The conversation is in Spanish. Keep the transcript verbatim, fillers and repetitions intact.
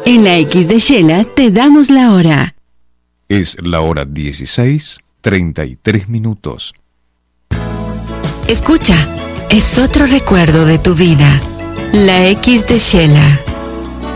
En la X de Shela te damos la hora. Es la hora dieciséis, treinta y tres minutos. Escucha, es otro recuerdo de tu vida. La X de Shela.